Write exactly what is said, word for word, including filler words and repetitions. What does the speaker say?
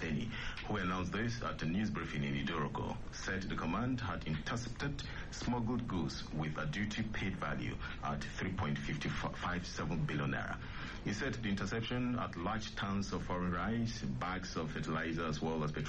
Eleni, who announced this at a news briefing in Idoroko, said the command had intercepted smuggled goods with a duty-paid value at three point five seven billion naira. He said the interception at large tons of foreign rice, bags of fertilizer, as well as petroleum